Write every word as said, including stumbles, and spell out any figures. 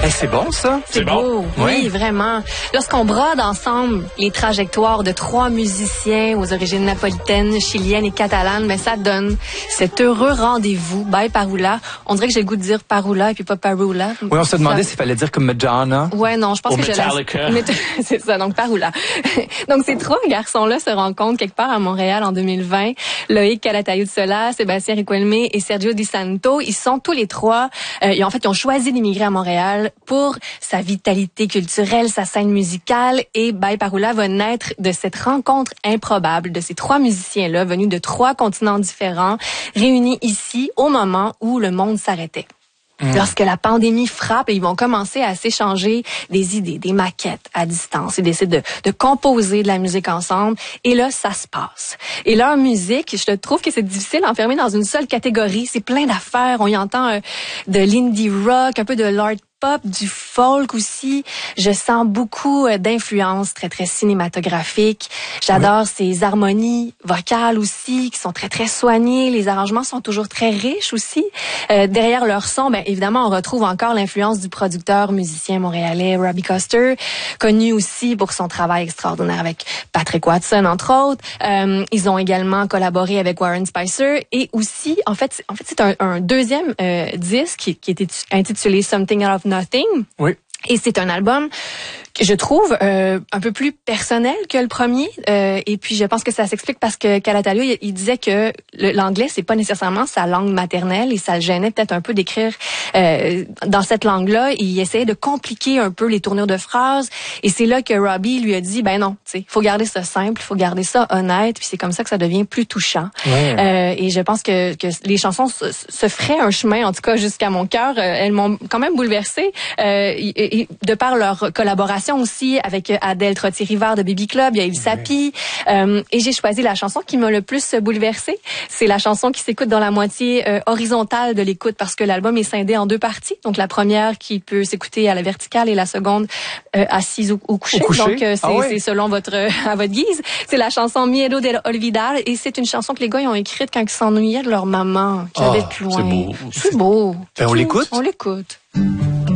Hey, c'est bon, ça? C'est, c'est beau, bon. Oui, oui, vraiment. Lorsqu'on brode ensemble les trajectoires de trois musiciens aux origines napolitaines, chiliennes et catalanes, ben ça donne cet heureux rendez-vous. Bye Parula. On dirait que j'ai le goût de dire Parula et puis pas Parula. Oui, on se demandait s'il fallait dire comme Madonna. Ouais, non, je pense Ou que Metallica. je laisse... C'est ça, donc Parula. Donc ces trois garçons-là se rencontrent quelque part à Montréal en deux mille vingt. Loïc Calatayud Sola, Sébastien Riquelme et Sergio Di Santo. Ils sont tous les trois, euh, et en fait, ils ont choisi d'immigrer à Montréal pour sa vitalité culturelle, sa scène musicale. Et Bye Parula va naître de cette rencontre improbable de ces trois musiciens-là, venus de trois continents différents, réunis ici au moment où le monde s'arrêtait. Mmh. Lorsque la pandémie frappe, ils vont commencer à s'échanger des idées, des maquettes à distance. Ils décident de, de composer de la musique ensemble. Et là, ça se passe. Et leur musique, je trouve que c'est difficile à enfermer dans une seule catégorie. C'est plein d'affaires. On y entend euh, de l'indie rock, un peu de l'art pop, du folk aussi. Je sens beaucoup d'influences très, très cinématographiques. J'adore oui. ces harmonies vocales aussi, qui sont très, très soignées. Les arrangements sont toujours très riches aussi. Euh, derrière leur son, ben, évidemment, on retrouve encore l'influence du producteur musicien montréalais Robbie Coster, connu aussi pour son travail extraordinaire avec Patrick Watson, entre autres. Euh, ils ont également collaboré avec Warren Spicer et aussi, en fait, en fait c'est un, un deuxième euh, disque qui, qui est intitulé Something Out of Nothing. Oui. Et c'est un album que je trouve euh, un peu plus personnel que le premier. Euh, et puis, je pense que ça s'explique parce que Calatayud, il, il disait que le, l'anglais, c'est pas nécessairement sa langue maternelle et ça le gênait peut-être un peu d'écrire euh, dans cette langue-là. Il essayait de compliquer un peu les tournures de phrases. Et c'est là que Robbie lui a dit, ben non, tu sais, faut garder ça simple, faut garder ça honnête. Puis c'est comme ça que ça devient plus touchant. Ouais. Euh, et je pense que, que les chansons se, se feraient un chemin, en tout cas jusqu'à mon cœur. Elles m'ont quand même bouleversée. Euh, et, et de par leur collaboration aussi avec Adèle Trottier-Rivard de Baby Club, il y a Yves Sapi, euh, et j'ai choisi la chanson qui m'a le plus bouleversée. C'est la chanson qui s'écoute dans la moitié euh, horizontale de l'écoute parce que l'album est scindé en deux parties. Donc la première qui peut s'écouter à la verticale et la seconde euh, assise ou, ou couchée. Au coucher. Donc euh, c'est, ah ouais. c'est selon votre à votre guise. C'est la chanson Miedo de Olvidar et c'est une chanson que les gars ils ont écrite quand ils s'ennuyaient de leur maman qui oh, habite loin. C'est beau. C'est beau. Ben, on l'écoute. On l'écoute.